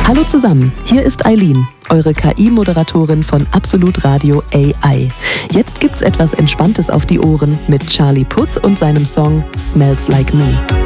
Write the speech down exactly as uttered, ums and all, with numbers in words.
Hallo zusammen, hier ist Eileen, eure K I-Moderatorin von Absolut Radio A I. Jetzt gibt's etwas Entspanntes auf die Ohren mit Charlie Puth und seinem Song Smells Like Me.